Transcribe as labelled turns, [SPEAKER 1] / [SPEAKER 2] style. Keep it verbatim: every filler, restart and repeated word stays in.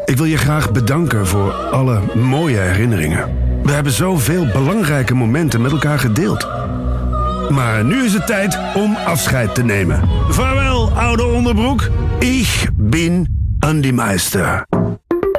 [SPEAKER 1] Ik wil je graag bedanken voor alle mooie herinneringen. We hebben zoveel belangrijke momenten met elkaar gedeeld. Maar nu is het tijd om afscheid te nemen. Vaarwel, oude onderbroek. Ik ben Andy Meister.